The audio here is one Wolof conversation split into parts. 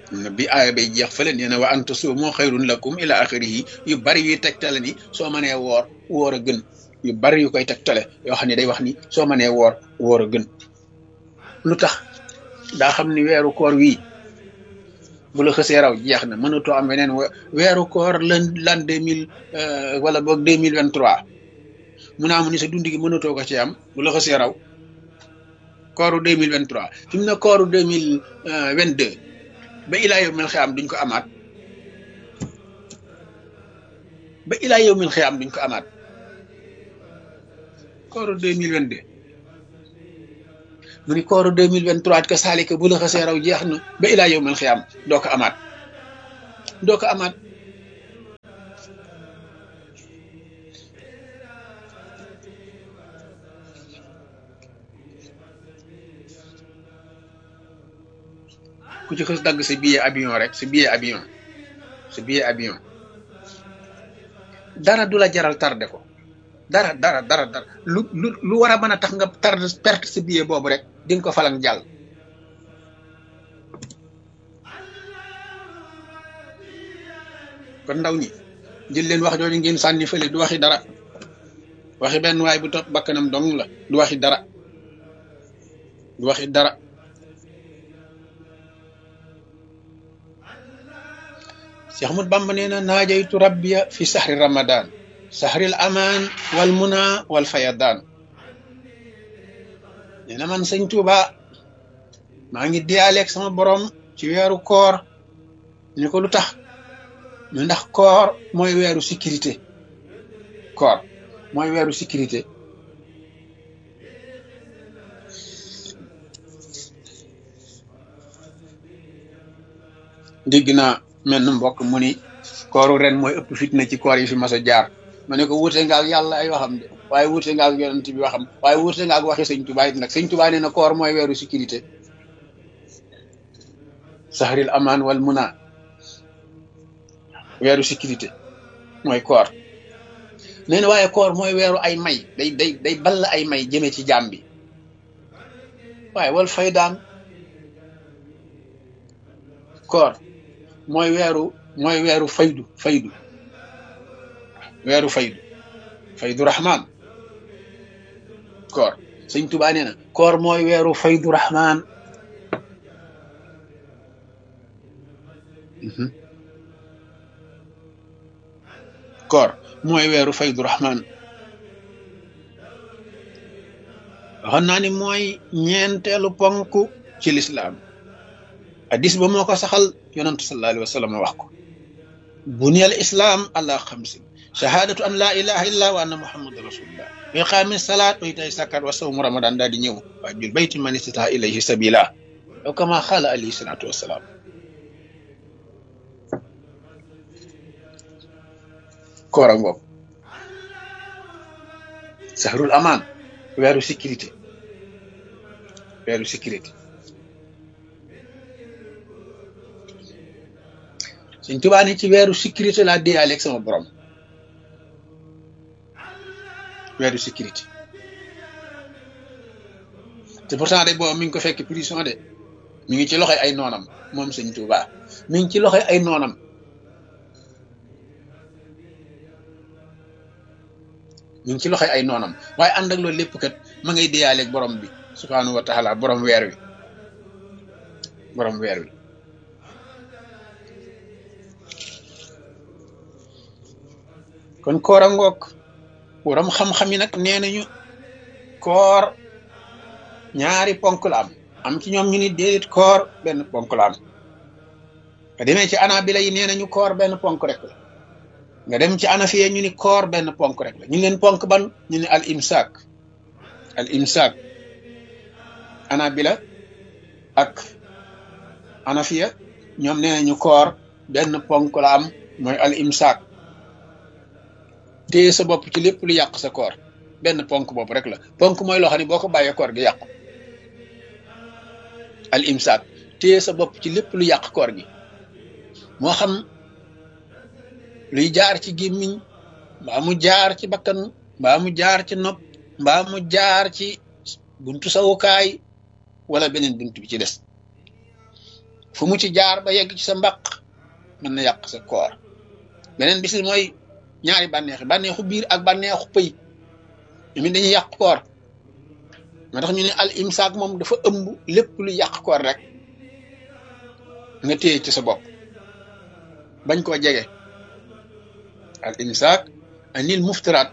bi aaya bay jeex fële nee na wa an tasuumu xayrun lakum ila axirihi yu bari yuy tegtale ni soo mënee woor a gën yu bari yu koy tegtale yoo xam ne day wax ni soo mënee woor a gën lu tax daa xam ni weeru koor wii bu la xësee raw jeex na mënatoo am weneen weeru koor lan 2000 wala boog 2023 mun naa mu ni sa dund gi mënatoo ko ci am bu la xësee raw kooru 2023 fi mu ne kooru 2022 ba ilaa yow mil xiyaam duñ ko amaat ba ilaa yow mil xiyaam duñ ko amaat kooru 2022 mu ni kooru 2023 ka saalika bu la xasee raw jeex na ba ilaa yow mil xiyaam doo ko amaat ku ci xës dagg sa billet avion rek sa billet avion dara du la jaral tardé ko dara lu war a mën a tax nga perte sa billet boobu rek di nga ko falang jàll kon ndaw ñi jël leen wax jooju ngeen sànni fële du waxi dara waxi benn waay bu topp bakkanam dong la du waxi dara Cheikh Ahmad Bamba nee na naajaytu rabbiya fi sahri ramadan sahril aman wal muna wal fayadan nee na man sëñ Tuuba maa ngi diyaaleeg sama borom ci weeru koor ni ko lu tax ñu ndax koor mooy weeru sécurité dégg naa mel na mbokk mu ni kooru ren mooy ëpp fitna ci koor yi fi mas a jaar ma ne ko wuute nga ak yàlla ay waxam de waaye wuute nga ak yonent bi waxam waaye wuute nga ak waxi sëñ Tuubaa it nag sëñ Tuubaa nee na koor mooy weeru sécurité sahril aman wal muna weeru sécurité mooy koor nee na waaye koor mooy weeru ay may day ball ay may jëme ci jaam bi waaye wal faydaan koor mooy weeru faydu rahman koor sëñ Tuubaa nee na koor mooy weeru faydu rahman koor mooy weeru faydu rahman waxoon naa ni mooy ñeenteelu ponk ci lislaam hadis ba moo ko saxal yonantu sallallahu alayhi wa sallam wax ko buniyal islam ala xamsin shahadatu an la ilaha illa wa anna muhammadan rasulullah wa iqaami salaat wa itaay zakat wa sawmu ramadan daal di ñëw wa jul bayti man istata ilayhi sabila aw kama xaala alayhi salatu wasalaam koor a ngoog sahrul aman weeru sécurité Sëñ Tuubaa ni ci weeru sécurité laa déyaaleeg sama borom weeru sécurité te pourtant de boobu mi ngi ko fekk prison de mi ngi ci loxoy ay noonam moom Sëñ Tuubaa mi ngi ci loxoy ay noonam waaye ànd ak loolu lépp kat ma ngay déyaaleeg borom bi subhaanahu wa taala borom weer wi kon koor a ngoog borom xam-xam yi nag nee nañu koor ñaari ponk la am ci ñoom ñu ni déedéet koor benn ponk la am nga demee ci anabila yi nee nañu koor benn ponk rek la nga dem ci anafiye ñu ni koor benn ponk rek la ñu leen ponk ban ñu ni al imsaak anabila ak anafiya ñoom nee nañu koor benn ponk la am mooy al imsaak téye sa bopp ci lépp lu yàq sa koor benn ponk bopp rek la ponk mooy loo xam ne boo ko bàyyee koor gi yàqu al imsaak téye sa bopp ci lépp lu yàq koor gi moo xam luy jaar ci gémmiñ mbaa mu jaar ci bakkan mbaa mu jaar ci nopp mbaa mu jaar ci buntu sawukaay wala beneen buntu bi ci des fu mu ci jaar ba yegg ci sa mbaq mën na yàq sa koor beneen bis mooy ñaari bànneexu biir ak bànneexu pëy mi dañuy yàq koor moo tax ñu ne al imsaak moom dafa ëmb lépp lu yàq koor rek nga téye ci sa bopp bañ koo jege al imsaak anil muftiraat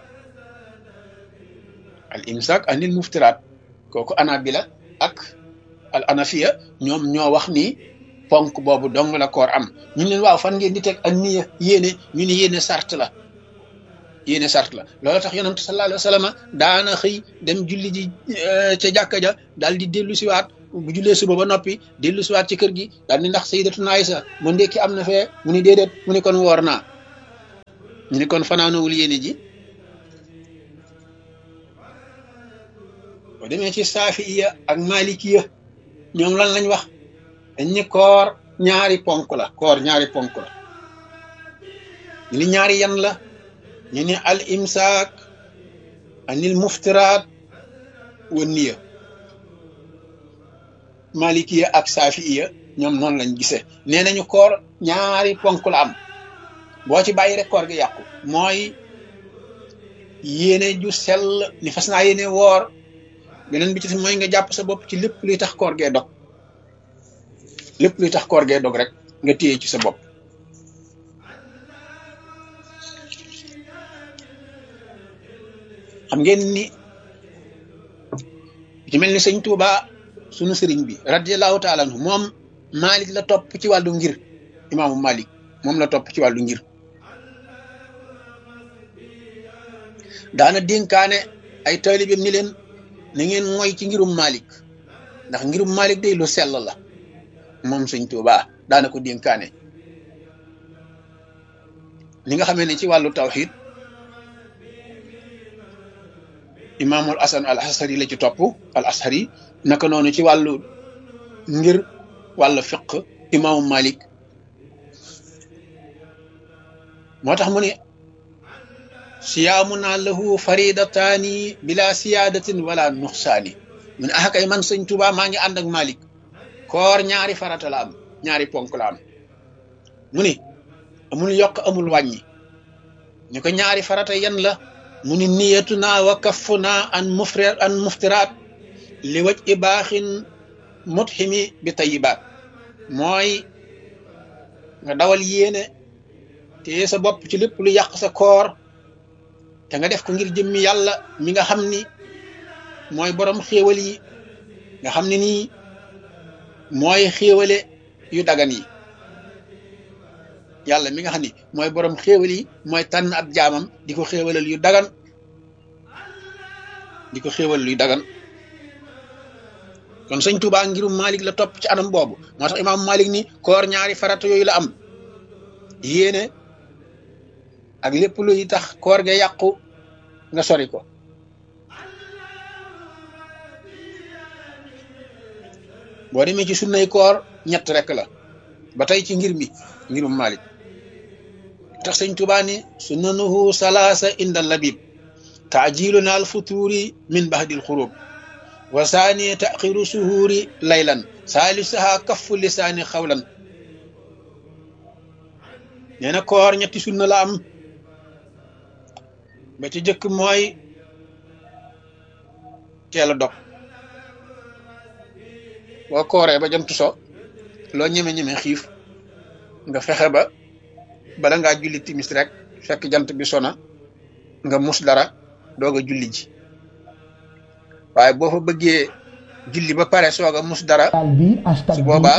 kooku anabila ak al anafiya ñoom ñoo wax ni ponk boobu dong la koor am ñu leen waaw fan ngeen di teg ak niya yéene ñu ni yéene sart la loolu tax yonent sallallahu alayhi wa sallam daana xëy dem julli ji ca jàkka ja daal di dellu siwaat bu jullee suba ba noppi dellu siwaat ci kër gi daal ni ndax sayyidatuna Aysa mu ndekki am na fee mu ni déedéet mu ni kon woor naa ñu ni kon fanaanowul yéene ji boo demee ci saafiya ak malikiya ñoom lan lañ wax dañ ni koor ñaari ponk la ñu ni ñaari yan la ñu ni al imsaak anil muftiraat wa niya malikiya ak saafiya ñoom noonu lañ gisee nee nañu koor ñaari ponk la am boo ci bàyyi rek koor gi yàqu mooy yéene ju sell ni fas naa yéene woor beneen bi ci mooy nga jàpp sa bopp ci lépp luy tax koor gee dog rek nga téye ci sa bopp xam ngeen ni ci mel ni sëñ Tuuba sunu sëriñ bi radiyallahu taala anhu moom Malik la topp ci wàllu ngir imaamu Malik moom la topp ci wàllu ngir daana dénkaane ay taalibeem ni leen na ngeen mooy ci ngirum Malik ndax ngirum Malik day lu sell la moom sëñ Tuuba daana ko dénkaane li nga xamee ne ci wàllu tawxid imaamul Hasan al Ashari la ci topp al Ashari naka noonu ci wàllu ngir wàllu fiq imaamu Malik moo tax mu ne siyaamuna lahu faridataani bila siyaadatin wala nuxsaani mu ne kay man sëñ Tuuba maa ngi ànd ak Malik koor ñaari farata la am ñaari ponk la am mu ni amul yokk amul wàññi ñu ko ñaari farata yan la mu ni niyatuna wa kaffuna an muftiraat li waj i baaxin mutximi bi tayibaat mooy nga dawal yéene te sa bopp ci lépp lu yàq sa koor te nga def ko ngir jëmmi yàlla mi nga xam ni mooy borom xéewal yi nga xam ne nii mooy xéewale yu dagan yi yàlla mi nga xam ni mooy borom xéewal yi mooy tànn ab jaamam di ko xéewalal yu dagan kon sëñ Tuubaa ngirum Malik la topp ci anam boobu moo tax imaamu Malik ni koor ñaari farata yooyu la am yéene ak lépp luy tax koor ga yàqu nga sori ko boo demee ci sunnay koor ñett rek la ba tey ci ngirum Malik tax sëñ Tuubaa ni sunnanuhu salaasa inda labib taajiluna al futuri min bahdil xurub wa saani taxiru suhuuri laylan saalisaha kaffu lisaani xawlan nee na koor ñetti sunna la am ba ci jëkk mooy teel a dog boo kooree ba jant so loo ñeme xiif nga fexe ba bala ngaa julli timis rek fekk jant bi sona nga mus dara doog a julli ji waaye boo fa bëggee julli ba pare soog a mus dara su boobaa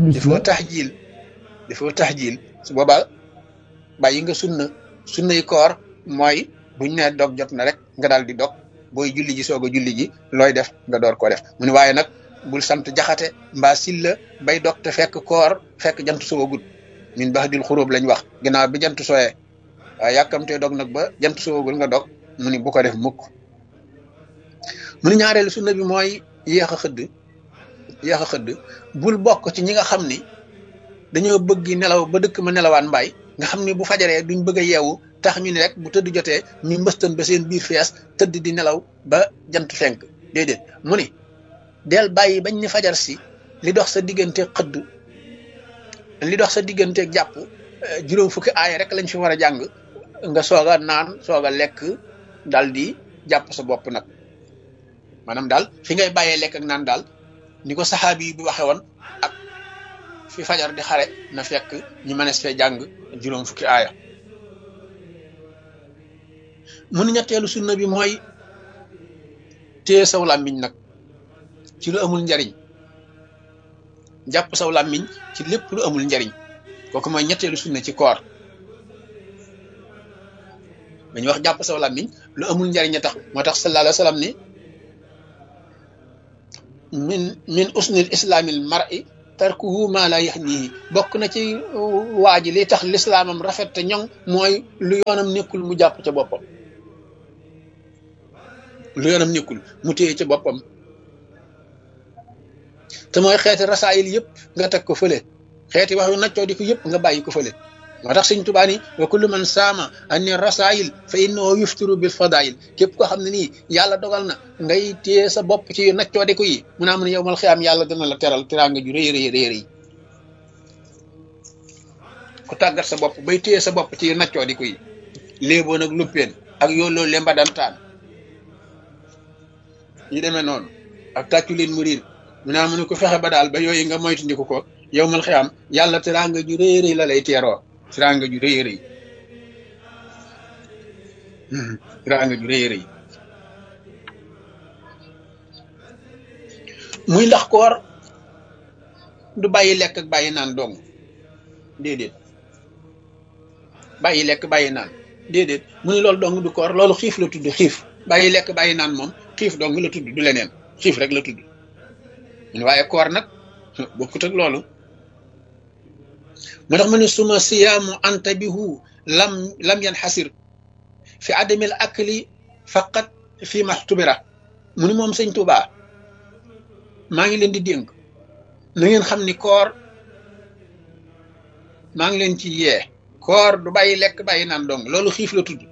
dafoo taxjiil su boobaa bàyyi nga sunnay koor mooy buñ ne dog jot na rek nga daal di dog booy julli ji soog a julli ji looy def nga door ko def mu ne waaye nag bul sant jaxate mbaa silla bay dog te fekk koor fekk jant soogut min bahdil xuróob lañ wax ginnaaw bi jant sooyee waaye yàkkamtee dog nag ba jant soogul nga dog mu ni bu ko def mukk mu ni ñaareelu sunna bi mooy yéex a xëdd bul bokk ci ñi nga xam ni dañoo bëgg nelaw ba dëkk ma nelawaan mbaay nga xam ni bu fajaree duñ bëgg a yeewu tax ñu ne rek bu tëdd jotee ñu mbëstan ba seen biir fees tëdd di nelaw ba jant fenk déedéet mu ni del bàyyi bañ ni fajar si li dox sa diggante xëdd li dox sa digganteeg jàpp juróom fukki aaya rek lañ fi war a jàng nga soog a naan soog a lekk dal di jàpp sa bopp nag maanaam daal fi ngay bàyyee lekk ak naan daal ni ko saxaabi bi waxe woon ak fi fajar di xare na fekk ñu mënees fee jàng juróom fukki aaya mun ñetteelu sunna bi mooy téye saw làmmiñ nag ci lu amul njariñ jàpp saw làmmiñ ci lépp lu amul njariñ kooku mooy ñetteelu sunna ci koor dañuy wax jàpp saw làmmiñ lu amul njariñ a tax moo tax sallallahu alayhi wa sallam ni min usnil islaamil mar'i tarkuhu ma la yaxnihi bokk na ci waa ji li tax lislaamam rafet te ñoŋ mooy lu yoonam nekkul mu jàpp ca boppam lu yoonam nekkul mu téye ca boppam te mooy xeeti rasaayil yëpp nga teg ko fële xeeti wax yu naccoo di ko yëpp nga bàyyi ko fële moo tax Sëñ Tuubaa ni wa kullu man saama anni rasaayil fa innahu yuftiru bil fadaayil képp koo xam ne nii yàlla dogal na ngay téye sa bopp ci naccoo di ko yi mun naa mën yowmal xiyaam yàlla dana la teral teraanga ju rëy rëy rëy rëy ku tàggat sa bopp bay téye sa bopp ci naccoo di ko yi léeboon ak luppeen ak yooloo lemba dantaan yi demee noonu ak tàccu leen mu riir mu naa mu ne ko fexe ba daal ba yooyu nga moytandiku ko yowmal xiyaam yàlla teraanga ju rëy rëy la lay teeroo teraanga ju rëy rëy teraanga ju rëy rëy muy ndax koor du bàyyi lekk ak bàyyi naan dong déedéet bàyyi lekk bàyyi naan déedéet mu ne loolu dong du koor loolu xiif la tudd xiif bàyyi lekk bàyyi naan moom xiif dong la tudd du leneen xiif rek la tudd waaye koor nag bokkut ak loolu moo tax ma ne suma siyaamu antabihu lam yanxasir fi adamil akli faqat fi maxtubira mu ni moom Sëñ Tuubaa maa ngi leen di dénk na ngeen xam ni koor maa ngi leen ci yee koor du bàyyi lekk bàyyi naan dong loolu xiif la tudd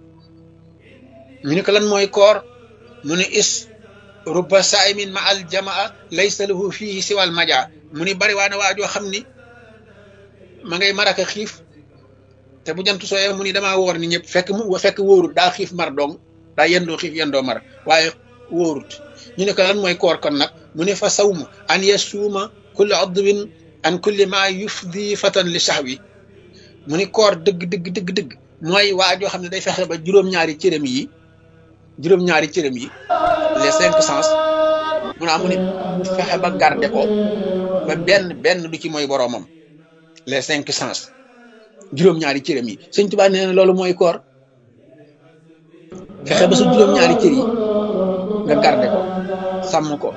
ñu ne ko lan mooy koor mu ne is rubba saimin ma al jamaa laysa lahu fihi siwal majaa mu ni bari waa na waajoo xam ni ma ngay maraka xiif te bu jant sooyee mu ni damaa woor ni ñëpp fekk wóorut daa xiif mar dong daa yendoo xiif yendoo mar waaye wóorut ñu ne ko lan mooy koor kon nag mu ne fa sawmu an yasuuma kulli adwin an kulli ma yufdi fatan li sahwi mu ni koor dëgg mooy waajoo xam ne day fexe ba juróom-ñaari cërëm yi les 5 sens mu naa mu ni fexe ba garde ko ba benn du ci mooy boroomam les 5 sens juróom-ñaari cërëm yi Sëñ Tuubaa nee na loolu mooy koor fexe ba sa juróom-ñaari cër yi nga garde ko sàmm ko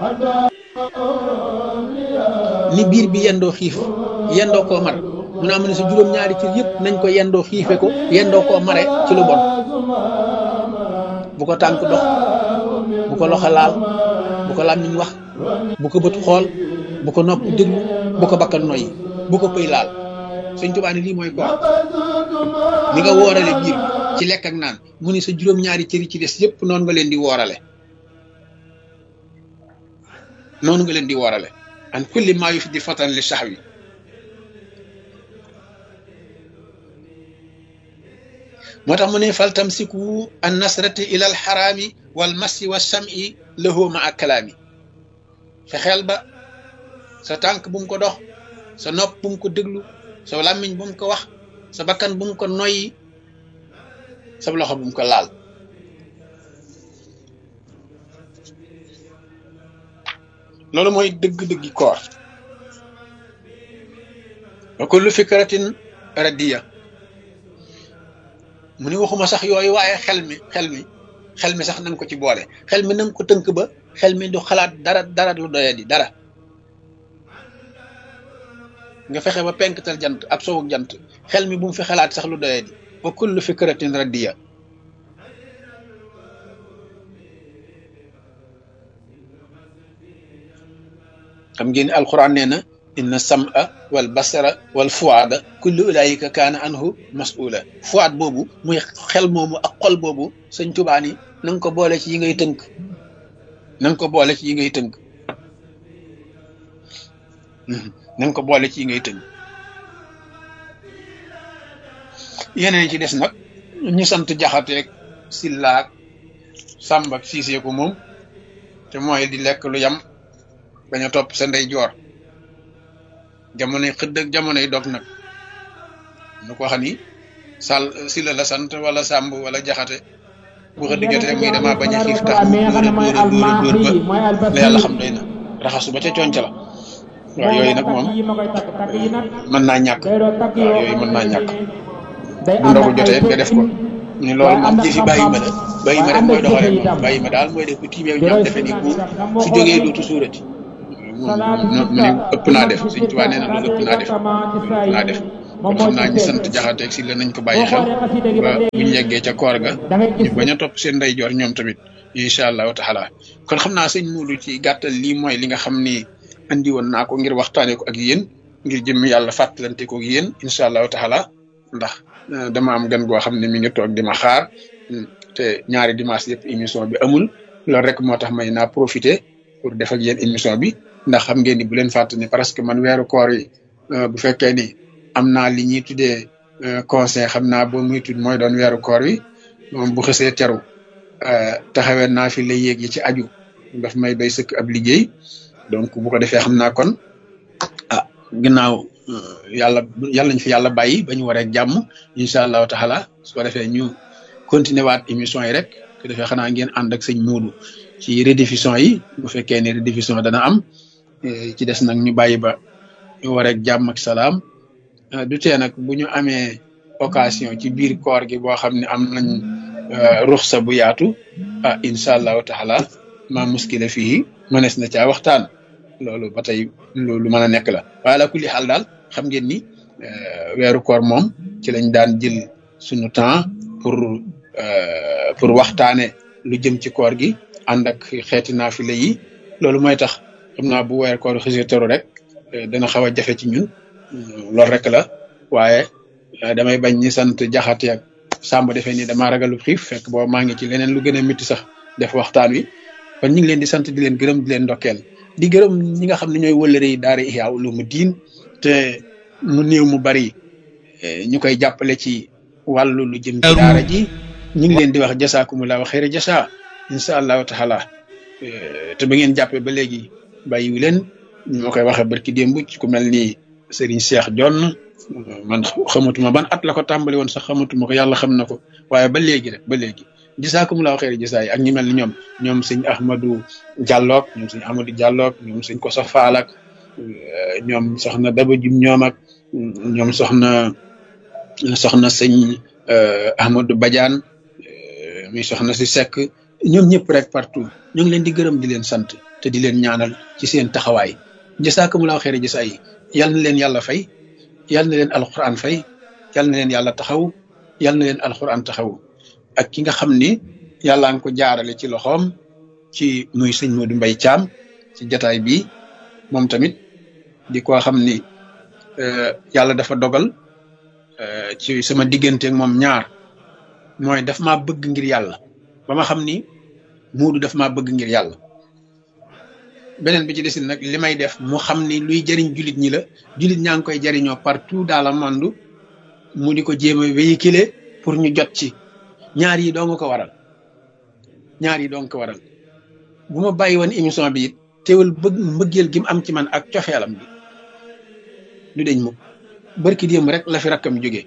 ni biir bi yendoo xiif yendoo koo mar mu naa mu ne sa juróom-ñaari cër yëpp nañ ko yendoo xiife ko yendoo koo mare ci lu bon bu ko tànk dox bu ko loxo laal bu ko làmmiñ wax bu ko bët xool bu ko nopp déglu bu ko bakkan noyyi bu ko pëy laal Sëñ Tuubaa ne lii mooy koor ni nga woorale biir bi ci lekk ak naan mu ni sa juróom-ñaari cër yi ci des yëpp noonu nga leen di woorale an kulli maa yufdi fatan li sahwi moo tax mu ne fal tamsiku an nasrati ila al xaraami wal massi wa sam'i lahu ma ak kalaami fexeel ba sa tànk bu mu ko dox sa nopp bu mu ko déglu sa làmmiñ bu mu ko wax sa bakkan bu mu ko noyyi sa loxo bu mu ko laal loolu mooy dëgg-dëggi koor wa kullu fikratin radiya mu ni waxuma sax yooyu waaye xel mi sax nanga ko ci boole xel mi nanga ko tënk ba xel mi du xalaat dara lu doyadi dara nga fexe ba penktal jant ab sowuk jant xel mi bu mu fi xalaat sax lu doyadi wa kullu fikratin radiya xam ngeen alquran nee na inna sam'a wal basara wal fuada kullu ulaika kaana anhu mas'ula fuad boobu muy xel moomu ak xol boobu Sëñ Tuubaa ni na nga ko boole ci yi ngay tënk na nga ko boole ci yi ngay tënk yeneen ci des nag ñu sant jaxateeg sillaak sàmb ak siisee ko moom te mooy di lekk lu yam bañ a topp sa ndey joor jamonoy xëdd ak jamonoy dog nag nu ko xam ni sàll silla la sant wala sàmb wala jaxate bu xëdd jotee muy dama bañ a xiif tax mu dóor ba la yàlla xam doy na raxasu ba ca conc la waaw yooyu nag moom mën naa ñàkk waaw yooyu mën naa ñàkk bu ndogu jotee nga def ko ñu loolu moom jëfi bàyyi ma la bàyyi ma rek mooy doxalee moom bàyyi ma daal mooy def bu tiimee ñoom defe ni bu su jógee dootu suurati moom mu ne ëpp naa def Sëñ Tuubaa nee na loolu ëpp naa def kon xam naa ñi sant jaxateeg si la nañ ko bàyyi xel ba bu ñu yeggee ca koor ga ñu bañ a topp seen ndeyjoor ñoom tamit incha allahu taala kon xam naa sëñ Muudu ci gàttal lii mooy li nga xam ni andi woon naa ko ngir waxtaanee ko ak yéen ngir jëm yàlla fàttalante ko ak yéen incha allahu taala ndax dama am gan goo xam ne mi ngi toog di ma xaar te ñaari dimanche yëpp émission bi amul loolu rek moo tax may naa profité pour def ak yéen émission bi ndax xam ngeen ni bu leen fàtte ni parce que man weeru koor yi bu fekkee ni am naa li ñuy tuddee conseil xam naa boo muy tudd mooy doon weeru koor wi moom bu xësee teru taxawee naa fi la yéeg yi ci aju daf may doy sëkk ab liggéey donc bu ko defee xam naa kon ginnaaw yàlla nañ fi yàlla bàyyi ba ñu waree jàmm incha allahu taala su ko defee ñu continuer waat émission yi rek su ko defee xanaa ngeen ànd ak sëñ Muudu ci rediffusion yi bu fekkee ne rediffusion dana am ci des nag ñu bàyyi ba ñu waree jàmm ak salaam du tee nag bu ñu amee occasion ci biir koor gi boo xam ne am nañ ruxsa bu yaatu incha allahu taala ma muskila fii mënees na caa waxtaan loolu ba tey loolu mën a nekk la waaye la kulli xaal daal xam ngeen ni weeru koor moom ci lañ daan jël suñu temps pour waxtaane lu jëm ci koor gi ànd ak xeeti naafila yi loolu mooy tax xam naa bu weeru koor xësee teru rek dana xaw a jafe ci ñun loolu rek la waaye damay bañ ñi sant jaxate ak sàmb defee ni damaa ragalu xiif fekk boobu maa ngi ci leneen lu gën a métti sax def waxtaan wi kon ñu ngi leen di sant di leen gërëm di leen ndokkeel di gërëm ñi nga xam ne ñooy wëllëre yi daara Ihya Ulumuddin te mu néew mu bari ñu koy jàppale ci wàllu lu jëm ci daara ji ñu ngi leen di wax jasaakumullahu xayra jasa incha allahu taala te ba ngeen jàppee ba léegi bàyyiwu leen ñu ma koy waxee barki démb ci ku mel ni Serigne Cheikh Jonn man xamatuma ban at la ko tàmbali woon sax xamatuma ko yàlla xam na ko waaye ba léegi rek ba léegi jasaakumullahu xayra jasa yi ak ñi mel ni ñoom sëñ Ahmadou Dialloog ñoom sëñ Amadou Dialloog ñoom sëñ Koso Faal ak ñoom soxna Daba Jum ñoom ak ñoom soxna sëñ Ahmadou Badiane muy soxna si Seck ñoom ñëpp rek partout ñu ngi leen di gërëm di leen sant te di leen ñaanal ci seen taxawaay jasaakumullahu xayra jasa yi yal na leen yàlla fay yal na leen alquran fay yal na leen yàlla taxaw yal na leen alquran taxaw ak ki nga xam ni yàlla nga ko jaarale ci loxoom ci muy sëñ Modou Mbaye Thiam ci jataay bi moom tamit di ko xam ni yàlla dafa dogal ci sama diggante ak moom ñaar mooy daf maa bëgg ngir yàlla ba ma xam ni Modou daf maa bëgg ngir yàlla beneen bi ci desin nag li may def mu xam ni luy jëriñ jullit ñi la jullit ñaa ngi koy jëriñoo partout dans le monde mu di ko jéem a véhiculer pour ñu jot ci ñaar yi doo nga ko waral bu ma bàyyi woon émission bi it teewul bëgg mbëggeel gi mu am ci man ak cofeelam bi du deñ mukk barki démb rek la fi rakkam jóge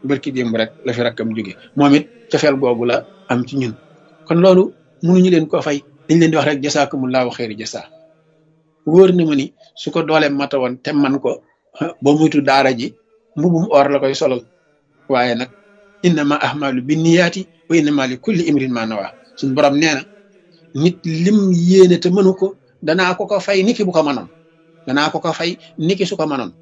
moom it cofeel googu la am ci ñun kon loolu mënuñu leen koo fay dañ leen di wax rek jasaakumullahu xayri jasa wóor na ma ni su ko dooleem mata woon te man ko ba muytu daara ji mbubum or la koy solal waaye nag innama ahmalu binniyaati wa innama li kulli imrin ma nawa suñ borom nee na nit lim yéene te mënu ko danaa ko fay niki bu ko mënoon su ko mënoon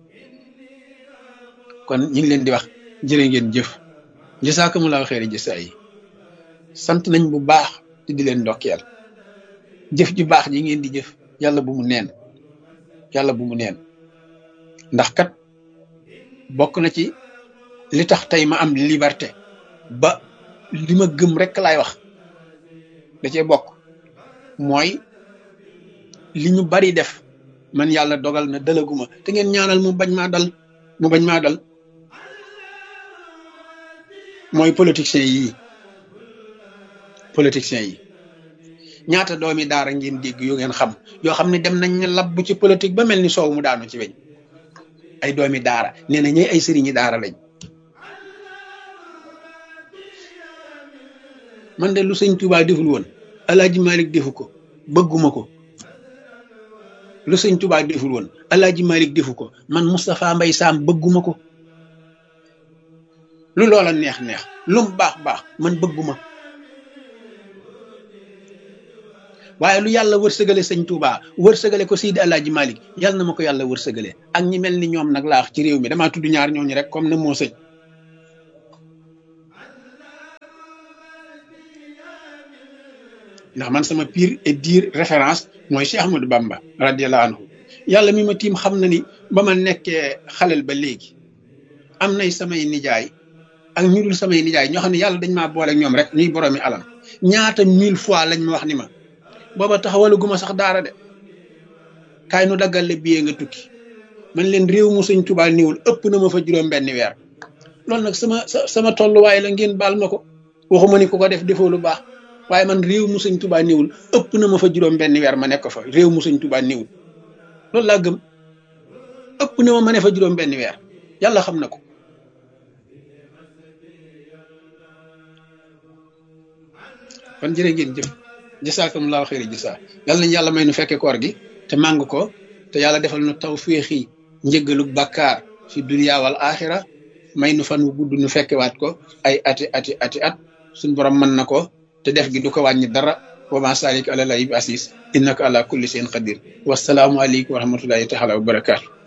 kon ñu ngi leen di wax jërë ngeen jëf jasaakumullahu xayri jasa yi sant nañ bu baax te di leen ndokkeel jëf ju baax ji ngeen di jëf yàlla bu mu neen ndax kat bokk na ci li tax tey ma am liberté ba li ma gëm rek laay wax da cee bokk mooy li ñu bari def man yàlla dogal na dalaguma te ngeen ñaanal mu bañ maa dal mooy politiciens yi ñaata doomi daara ngeen dégg yu ngeen xam yoo xam ne dem nañ ne labb ci politique ba mel ni soow mu daanu ci weñ ay doomi daara nee na ñooy ay sëriñi daara lañ. man de lu sëñ Touba deful woon Alaaji Malik defu ko bëgguma ko lu sëñ Touba deful woon Alaaji Malik defu ko man Moustapha Mbaye Sam bëgguma ko lu loola neex neex lu mu baax baax man bëgguma waaye lu yàlla wërsëgale sëñ Touba wërsëgale ko Seydi Alaaji Malik yàlla na ma ko yàlla wërsëgale ak ñi mel ni ñoom nag laax ci réew mi damaa tudd ñaar ñooñu rek comme na moo sëñ ndax man sama pire et dire référence mooy Cheikh Ahmadou Bamba radiyallahu anhu yàlla mi ma tiim xam na ni ba ma nekkee xalel ba léegi am nay samay nijaay ak ñu dul samay nijaay ñoo xam ne yàlla dañ maa boole ñoom rek ñuy boroomi alam ñaata 1000 fois lañ ma wax ni ma booba taxawalu guma sax daara de kaay nu daggal le billet nga tukki man leen réew mu sëñ Tuubaa niwul ëpp na ma fa juróom benn weer loolu nag sama tolluwaay la ngeen baal ma ko waxuma ni ku ko def defoo lu baax waaye man réew mu sëñ Tuubaa niwul ëpp na ma fa juróom benn weer ma nekk fa réew mu sëñ Tuubaa niwul loolu laa gëm ëpp na ma ne fa juróom benn weer yàlla xam na ko kon jërë ngeen jëf jasaakumullahu xayri jasaa yàlla nañu yàlla may nu fekke koor gi te màng ko te yàlla defal nu tawfiixi njëggalu bàkkaar fi dunya wal axira may nu fan wu gudd nu fekkewaat ko ay ati at suñ borom mën na ko te def gi du ko wàññi dara wa ma salik ala lay bi asis innaka ala kulli shay'in qadir wasalaamu aleykum wa rahmatullahi taala wa barakaatu